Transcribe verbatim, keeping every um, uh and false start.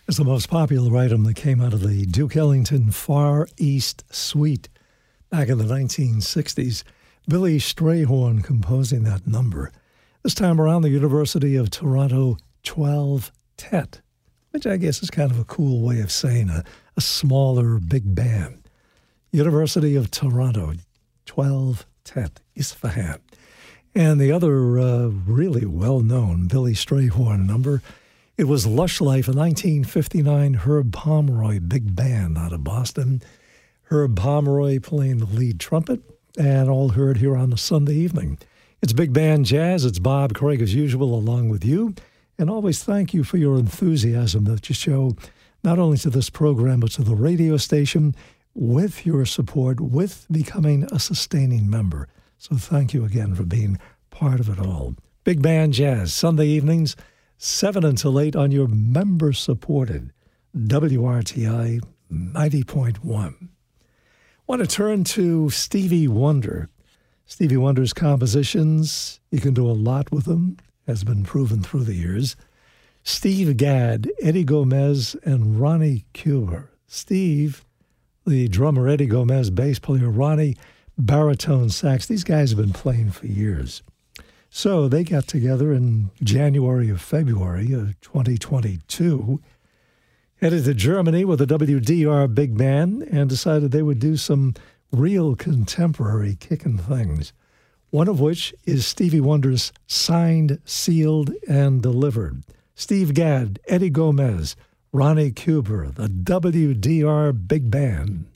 It's the most popular item that came out of the Duke Ellington Far East Suite back in the nineteen sixties. Billy Strayhorn composing that number. This time around, the University of Toronto twelve Tet, which I guess is kind of a cool way of saying a, a smaller big band. University of Toronto twelve Tet, Isfahan. And the other uh, really well-known Billy Strayhorn number, it was Lush Life, a nineteen fifty-nine Herb Pomeroy big band out of Boston. Herb Pomeroy playing the lead trumpet, and all heard here on a Sunday evening. It's Big Band Jazz. It's Bob Craig, as usual, along with you. And always thank you for your enthusiasm that you show not only to this program, but to the radio station with your support, with becoming a sustaining member. So thank you again for being part of it all. Big Band Jazz, Sunday evenings, seven until eight on your member-supported W R T I ninety point one. I want to turn to Stevie Wonder. Stevie Wonder's compositions, you can do a lot with them, has been proven through the years. Steve Gadd, Eddie Gomez, and Ronnie Cuber. Steve, the drummer, Eddie Gomez, bass player, Ronnie, baritone sax. These guys have been playing for years. So they got together in January or February of twenty twenty-two, headed to Germany with a W D R big band, and decided they would do some real contemporary kicking things, one of which is Stevie Wonder's Signed, Sealed, and Delivered. Steve Gadd, Eddie Gomez, Ronnie Cuber, the W D R Big Band.